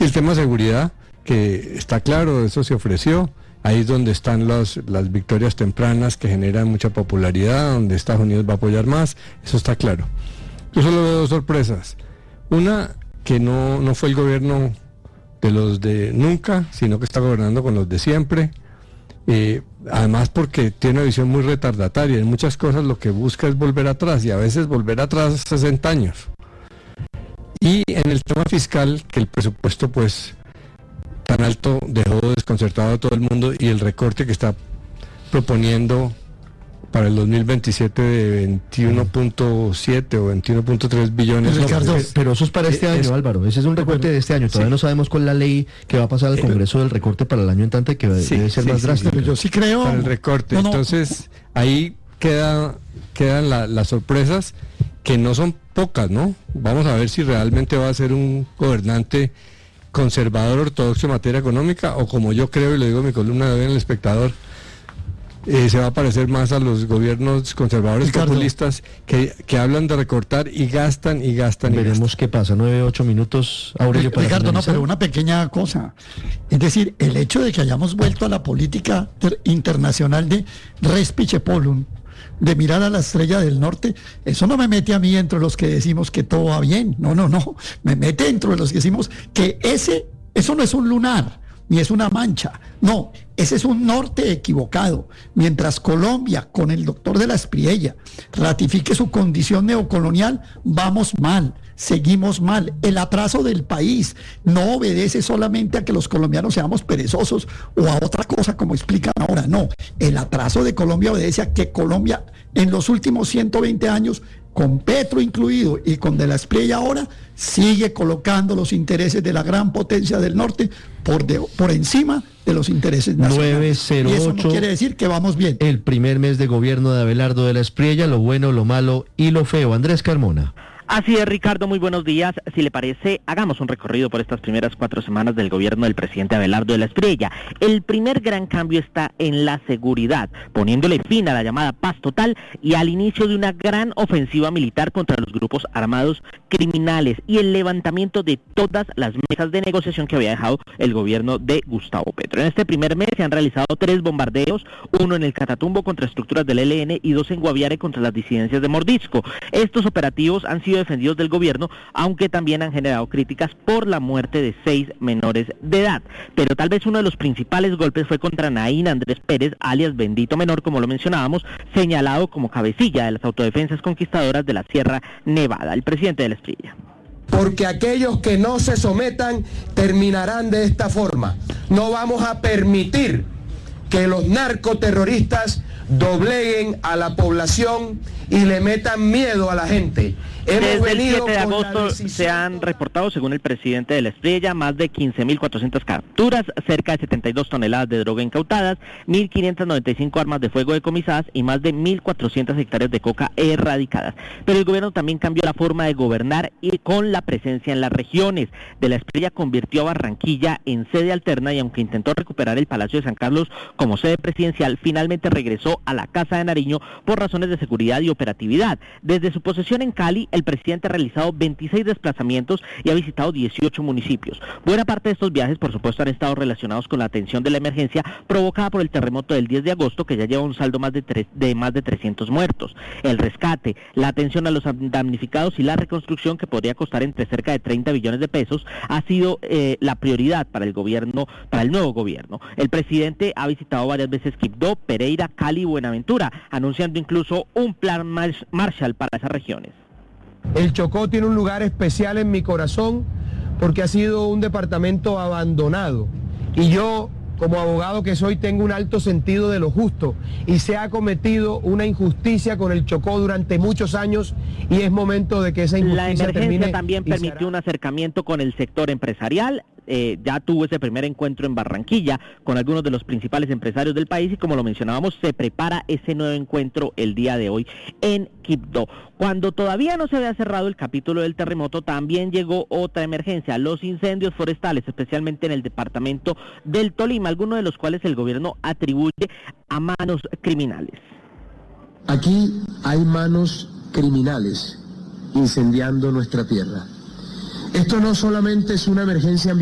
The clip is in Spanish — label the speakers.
Speaker 1: Y el tema de seguridad, que está claro, eso se ofreció. Ahí es donde están las victorias tempranas que generan mucha popularidad, donde Estados Unidos va a apoyar más, eso está claro. Yo solo veo dos sorpresas. Una, que no fue el gobierno de los de nunca, sino que está gobernando con los de siempre. Además porque tiene una visión muy retardataria. En muchas cosas lo que busca es volver atrás, y a veces volver atrás 60 años. Y en el tema fiscal, que el presupuesto pues tan alto dejó desconcertado a todo el mundo, y el recorte que está proponiendo para el 2027 de 21.7 o 21.3 billones.
Speaker 2: Ricardo, pero eso es para este año, Álvaro. Ese es un recorte de este año. Todavía no sabemos cuál es la ley que va a pasar al Congreso del recorte para el año entrante, que debe ser más drástico.
Speaker 3: Yo sí creo.
Speaker 1: Para el recorte. Entonces, ahí quedan las sorpresas, que no son pocas, ¿no? Vamos a ver si realmente va a ser un gobernante conservador ortodoxo en materia económica, o, como yo creo y lo digo en mi columna de hoy en El Espectador, se va a parecer más a los gobiernos conservadores, Ricardo, populistas, que hablan de recortar y gastan.
Speaker 2: Veremos qué pasa. 9-8 minutos, Aurelio, para
Speaker 3: Ricardo,
Speaker 2: finalizar.
Speaker 3: no, pero una pequeña cosa. Es decir, el hecho de que hayamos vuelto a la política internacional de respice polum, de mirar a la estrella del norte, eso no me mete a mí entre los que decimos que todo va bien. No. Me mete entre los que decimos que eso no es un lunar, ni es una mancha. No, ese es un norte equivocado. Mientras Colombia, con el doctor de la Espriella, ratifique su condición neocolonial, vamos mal, seguimos mal. El atraso del país no obedece solamente a que los colombianos seamos perezosos o a otra cosa como explican ahora. No, el atraso de Colombia obedece a que Colombia en los últimos 120 años, con Petro incluido y con de la Espriella ahora, sigue colocando los intereses de la gran potencia del norte por encima de los intereses nacionales.
Speaker 2: 908.
Speaker 3: Y eso no quiere decir que vamos bien.
Speaker 2: El primer mes de gobierno de Abelardo de la Espriella, lo bueno, lo malo y lo feo. Andrés Carmona.
Speaker 4: Así es, Ricardo, muy buenos días. Si le parece, hagamos un recorrido por estas primeras 4 semanas del gobierno del presidente Abelardo de la Espriella. El primer gran cambio está en la seguridad, poniéndole fin a la llamada paz total y al inicio de una gran ofensiva militar contra los grupos armados criminales y el levantamiento de todas las mesas de negociación que había dejado el gobierno de Gustavo Petro. En este primer mes se han realizado 3 bombardeos, uno en el Catatumbo contra estructuras del ELN y 2 en Guaviare contra las disidencias de Mordisco. Estos operativos han sido defendidos del gobierno, aunque también han generado críticas por la muerte de 6 menores de edad. Pero tal vez uno de los principales golpes fue contra Naín Andrés Pérez, alias Bendito Menor, como lo mencionábamos, señalado como cabecilla de las autodefensas conquistadoras de la Sierra Nevada. El presidente de la Espriella.
Speaker 5: Porque aquellos que no se sometan terminarán de esta forma. No vamos a permitir que los narcoterroristas dobleguen a la población y le metan miedo a la gente.
Speaker 4: Desde el 7 de agosto se han reportado, según el presidente de la Espriella, más de 15.400 capturas, cerca de 72 toneladas de droga incautadas, 1.595 armas de fuego decomisadas y más de 1.400 hectáreas de coca erradicadas. Pero el gobierno también cambió la forma de gobernar y con la presencia en las regiones. De la Espriella convirtió a Barranquilla en sede alterna y aunque intentó recuperar el Palacio de San Carlos como sede presidencial, finalmente regresó a la Casa de Nariño por razones de seguridad y operatividad. Desde su posesión en Cali, el presidente ha realizado 26 desplazamientos y ha visitado 18 municipios. Buena parte de estos viajes, por supuesto, han estado relacionados con la atención de la emergencia provocada por el terremoto del 10 de agosto, que ya lleva un saldo de más de 300 muertos. El rescate, la atención a los damnificados y la reconstrucción, que podría costar entre cerca de 30 billones de pesos, ha sido la prioridad para el gobierno, para el nuevo gobierno. El presidente ha visitado varias veces Quibdó, Pereira, Cali y Buenaventura, anunciando incluso un plan Marshall para esas regiones.
Speaker 5: El Chocó tiene un lugar especial en mi corazón porque ha sido un departamento abandonado y yo, como abogado que soy, tengo un alto sentido de lo justo y se ha cometido una injusticia con el Chocó durante muchos años y es momento de que esa injusticia termine.
Speaker 4: La emergencia también permitió un acercamiento con el sector empresarial. Ya tuvo ese primer encuentro en Barranquilla con algunos de los principales empresarios del país y, como lo mencionábamos, se prepara ese nuevo encuentro el día de hoy en Quibdó. Cuando todavía no se había cerrado el capítulo del terremoto, también llegó otra emergencia, los incendios forestales, especialmente en el departamento del Tolima, algunos de los cuales el gobierno atribuye a manos criminales.
Speaker 5: Aquí hay manos criminales incendiando nuestra tierra. Esto no solamente es una emergencia